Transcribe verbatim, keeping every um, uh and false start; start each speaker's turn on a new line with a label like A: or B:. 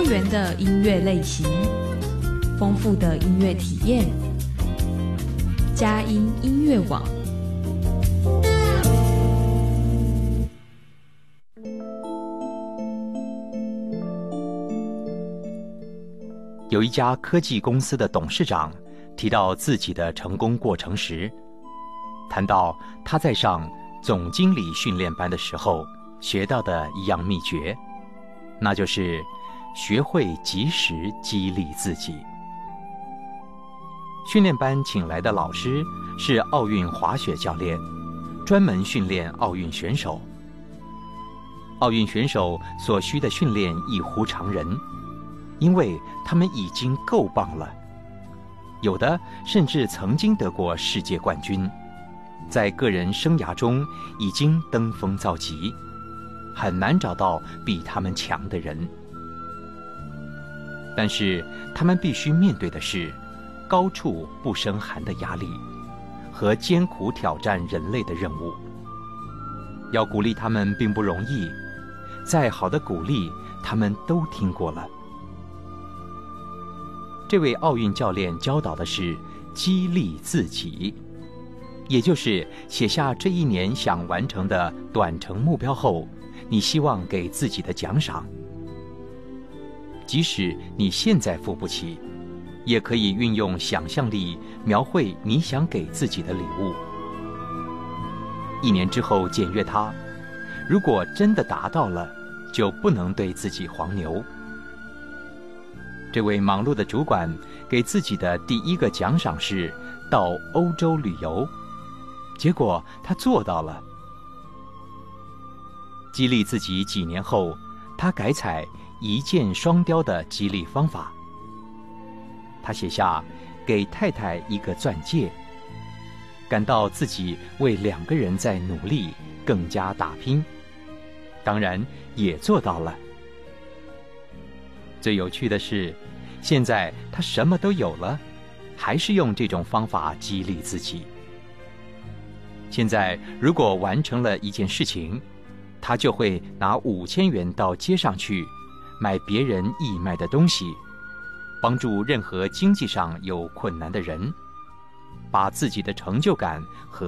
A: 元的音乐类型，丰富的音乐体验。佳音音乐网。
B: 有一家科技公司的董事长提到自己的成功过程时，谈到他在上总经理训练班的时候学到的一样秘诀，那就是学会及时激励自己。训练班请来的老师是奥运滑雪教练，专门训练奥运选手。奥运选手所需的训练异乎常人，因为他们已经够棒了，有的甚至曾经得过世界冠军，在个人生涯中已经登峰造极，很难找到比他们强的人。但是他们必须面对的是高处不胜寒的压力和艰苦挑战人类的任务。要鼓励他们并不容易，再好的鼓励他们都听过了。这位奥运教练教导的是激励自己，也就是写下这一年想完成的短程目标后，你希望给自己的奖赏。即使你现在付不起，也可以运用想象力描绘你想给自己的礼物。一年之后检阅它，如果真的达到了，就不能对自己黄牛。这位忙碌的主管给自己的第一个奖赏是到欧洲旅游，结果他做到了。激励自己几年后，他改采一箭双雕的激励方法。他写下给太太一个钻戒，感到自己为两个人在努力，更加打拼，当然也做到了。最有趣的是，现在他什么都有了，还是用这种方法激励自己。现在如果完成了一件事情，他就会拿五千元到街上去买别人义卖的东西，帮助任何经济上有困难的人，把自己的成就感和